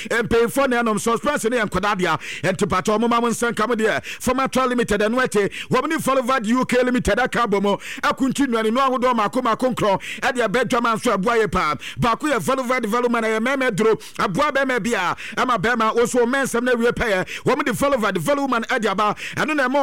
pay for no suspense ne enkoda dia entipato mo mam nsanka mo de Formator Limited no ete wobni Follovad UK Limited aka bomo akunti nuane no ahodo makoma konkro e de bedwama nso aboaye pa ba ko ye Follovad development e meme dro aboa be me bia ama be ma oso mensem na wie pay wobni Follovad development e de aba eno na